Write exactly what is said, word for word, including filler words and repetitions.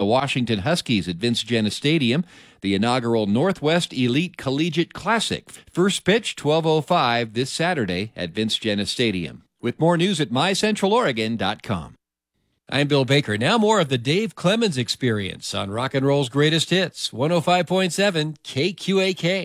Washington Huskies at Vince Jena Stadium. The inaugural Northwest Elite Collegiate Classic. First pitch, twelve oh five this Saturday at Vince Jena Stadium. With more news at my central oregon dot com. I'm Bill Baker. Now more of the Dave Clemens Experience on Rock and Roll's Greatest Hits, one oh five point seven K Q A K.